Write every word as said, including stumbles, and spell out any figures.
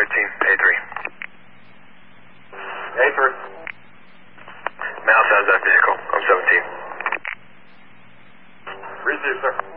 thirteen, A three. A three. Mouse has that vehicle. I'm seventeen. Receive, sir.